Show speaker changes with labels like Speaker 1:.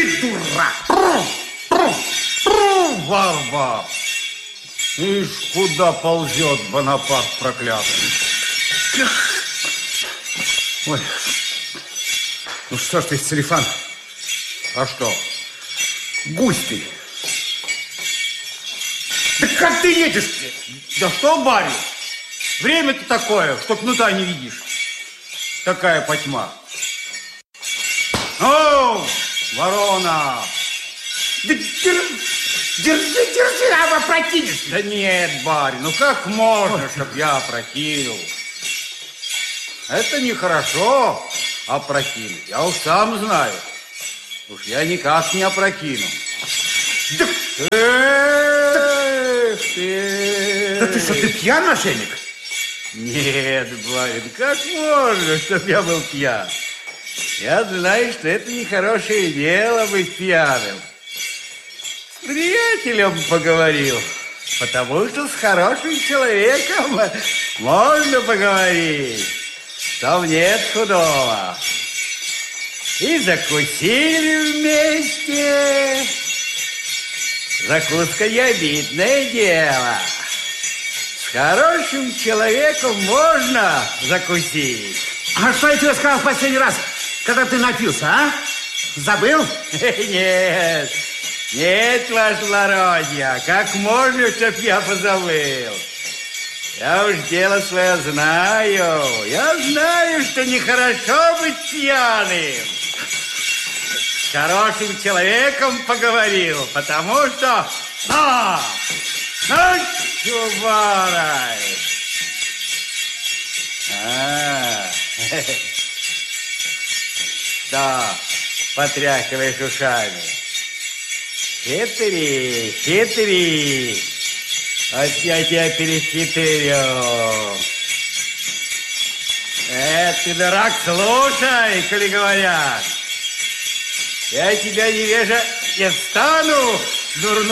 Speaker 1: дурак!
Speaker 2: Варвар! Ишь, куда ползет Бонапарт проклятый.
Speaker 1: Ой, ну что ж ты, Целифан?
Speaker 2: А что?
Speaker 1: Гусь ты. Да как ты едешь-то?
Speaker 2: Да что, барин? Время-то такое, что кнута не видишь. Такая потьма. О, ворона!
Speaker 1: Да держи, а опрокинешь.
Speaker 2: Да нет, барин, ну как можно, чтоб я опрокинул? Это нехорошо опрокинуть. Я уж сам знаю. Уж я никак не опрокину.
Speaker 1: Да,
Speaker 2: Эх ты!
Speaker 1: да ты что, ты пьян, мошенник?
Speaker 2: Нет, барин, как можно, чтоб я был пьян? Я знаю, что это нехорошее дело быть пьяным. С приятелем поговорил, потому что с хорошим человеком можно поговорить. Там нет худого. И закусили вместе. Закуска не обидное дело. С хорошим человеком можно закусить.
Speaker 1: А что я тебе сказал в последний раз, когда ты напился, а? Забыл?
Speaker 2: Нет, нет, ваше благородие, как можно, чтоб я позабыл? Я уж дело свое знаю. Я знаю, что нехорошо быть пьяным. С хорошим человеком поговорил, потому что... Чуварай! Что, потряхиваешь ушами? Хитри, хитри. Вот я тебя перехитрю. Ты, дурак, слушай, коли говорят. Я тебя невежа не стану, дурной.